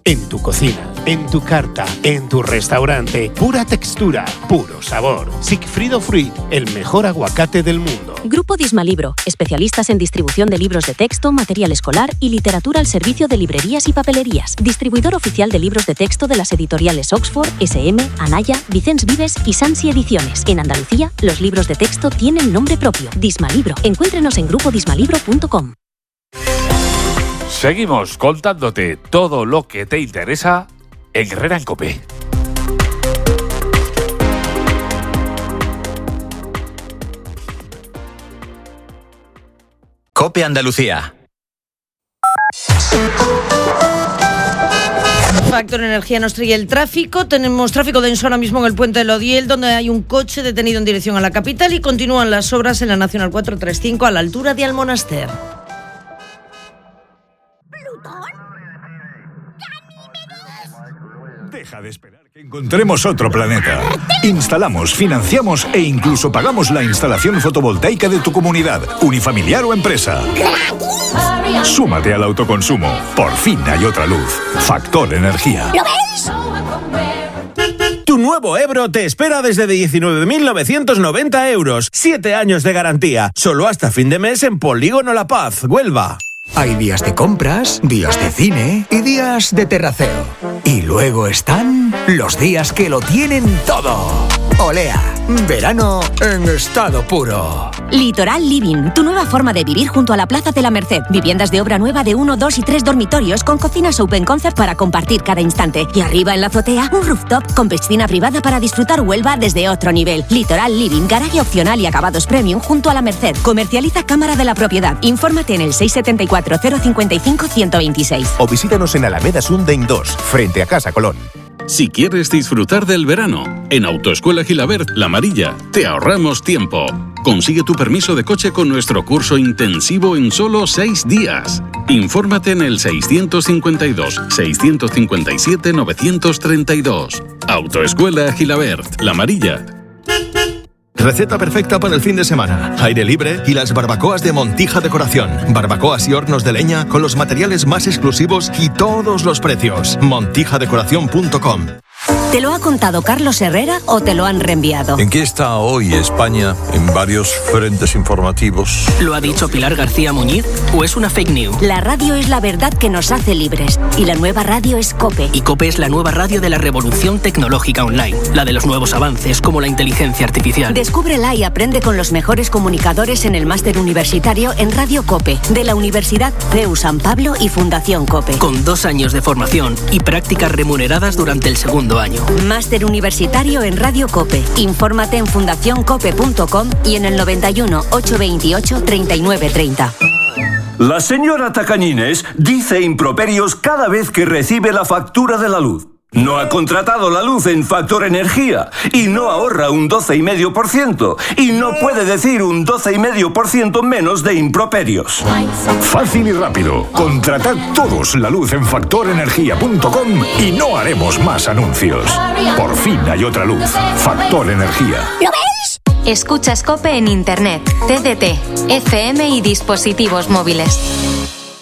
En tu cocina, en tu carta, en tu restaurante, pura textura, puro sabor. Sigfrido Fruit, el mejor aguacate del mundo. Grupo Dismalibro, especialistas en distribución de libros de texto, material escolar y literatura al servicio de librerías y papelerías. Distribuidor oficial de libros de texto de las editoriales Oxford, SM, Anaya, Vicens Vives y Sansi Ediciones. En Andalucía, los libros de texto tienen nombre propio. Dismalibro. Encuéntrenos en grupodismalibro.com. Seguimos contándote todo lo que te interesa en Herrera en COPE. COPE Andalucía. Factor Energía nos trae el tráfico. Tenemos tráfico denso ahora mismo en el puente del Odiel, donde hay un coche detenido en dirección a la capital, y continúan las obras en la Nacional 435 a la altura de Almonaster. Deja de esperar que encontremos otro planeta. Instalamos, financiamos e incluso pagamos la instalación fotovoltaica de tu comunidad, unifamiliar o empresa. Súmate al autoconsumo. Por fin hay otra luz. Factor Energía. ¿Lo ves? Tu nuevo Ebro te espera desde 19.990 euros. 7 años de garantía. Solo hasta fin de mes en Polígono La Paz, Huelva. Hay días de compras, días de cine y días de terraceo. Y luego están los días que lo tienen todo. Olea, verano en estado puro. Litoral Living, tu nueva forma de vivir junto a la Plaza de la Merced. Viviendas de obra nueva de 1, 2 y 3 dormitorios con cocinas open concept para compartir cada instante. Y arriba en la azotea, un rooftop con piscina privada para disfrutar Huelva desde otro nivel. Litoral Living, garaje opcional y acabados premium junto a la Merced. Comercializa Cámara de la Propiedad. Infórmate en el 674 055 126. O visítanos en Alameda Sundain 2, frente a Casa Colón. Si quieres disfrutar del verano, en Autoescuela Gilabert La Amarilla te ahorramos tiempo. Consigue tu permiso de coche con nuestro curso intensivo en solo 6 días. Infórmate en el 652 657 932. Autoescuela Gilabert La Amarilla. Receta perfecta para el fin de semana. Aire libre y las barbacoas de Montija Decoración. Barbacoas y hornos de leña con los materiales más exclusivos y todos los precios. montijadecoración.com. ¿Te lo ha contado Carlos Herrera o te lo han reenviado? ¿En qué está hoy España en varios frentes informativos? ¿Lo ha dicho Pilar García Muñiz o es una fake news? La radio es la verdad que nos hace libres y la nueva radio es COPE. Y COPE es la nueva radio de la revolución tecnológica online, la de los nuevos avances como la inteligencia artificial. Descúbrela y aprende con los mejores comunicadores en el máster universitario en Radio COPE de la Universidad CEU San Pablo y Fundación COPE. Con 2 años de formación y prácticas remuneradas durante el segundo año. Máster universitario en Radio COPE. Infórmate en fundacioncope.com y en el 91 828 3930. La señora Tacañines dice improperios cada vez que recibe la factura de la luz. No ha contratado la luz en Factor Energía y no ahorra un 12,5% y no puede decir un 12,5% menos de improperios. Fácil y rápido. Contratad todos la luz en factorenergia.com y no haremos más anuncios. Por fin hay otra luz. Factor Energía. ¿Lo ves? Escuchas COPE en Internet, TDT, FM y dispositivos móviles.